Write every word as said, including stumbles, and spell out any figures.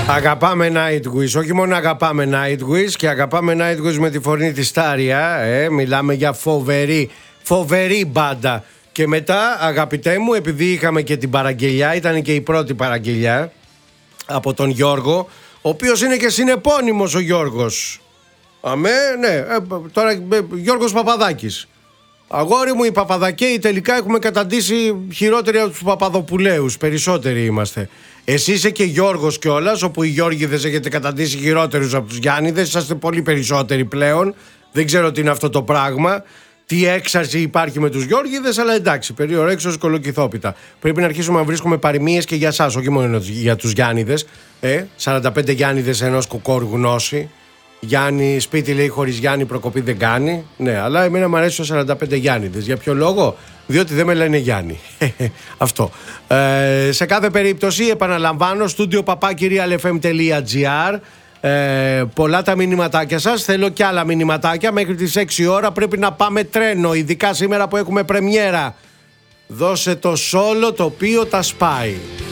Αγαπάμε Nightwish, όχι μόνο αγαπάμε Nightwish και αγαπάμε Nightwish με τη φωνή της Τάρια. Ε, μιλάμε για φοβερή, φοβερή μπάντα. Και μετά, αγαπητέ μου, επειδή είχαμε και την παραγγελιά, ήταν και η πρώτη παραγγελιά από τον Γιώργο, ο οποίος είναι και συνεπώνυμος ο Γιώργος. Αμέ, ναι, ε, τώρα ε, Γιώργος Παπαδάκης. Αγόρι μου, οι Παπαδακαίοι τελικά έχουμε καταντήσει χειρότεροι από τους Παπαδοπουλαίους. Περισσότεροι είμαστε. Εσύ είσαι και Γιώργος κιόλας, όπου οι Γιώργηδες έχετε καταντήσει χειρότερους από τους Γιάννηδες. Είσαστε πολύ περισσότεροι πλέον. Δεν ξέρω τι είναι αυτό το πράγμα. Τι έξαρση υπάρχει με τους Γιώργηδες, αλλά εντάξει, περιορέξως κολοκυθόπιτα. Πρέπει να αρχίσουμε να βρίσκουμε παροιμίες και για εσάς, όχι μόνο για τους Γιάννηδες. Ε, σαράντα πέντε Γιάννηδες ενός κουκόρου γνώση. Γιάννη, σπίτι λέει χωρίς Γιάννη προκοπή δεν κάνει. Ναι, αλλά εμένα μου αρέσει ο σαράντα πέντε Γιάννηδες. Για ποιο λόγο? Διότι δεν με λένε Γιάννη. Αυτό. Ε, σε κάθε περίπτωση, επαναλαμβάνω, studio παπάκι real f m τελεία g r. Ε, πολλά τα μηνυματάκια σας. Θέλω και άλλα μηνυματάκια. Μέχρι τις έξι ώρα πρέπει να πάμε τρένο. Ειδικά σήμερα που έχουμε πρεμιέρα. Δώσε το σόλο το οποίο τα σπάει.